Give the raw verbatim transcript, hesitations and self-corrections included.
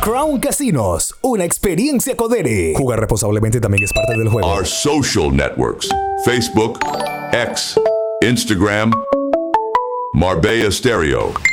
Crown Casinos, una experiencia Codere. Jugar responsablemente también es parte del juego. Our social networks: Facebook, X, Instagram, Marbella Stereo.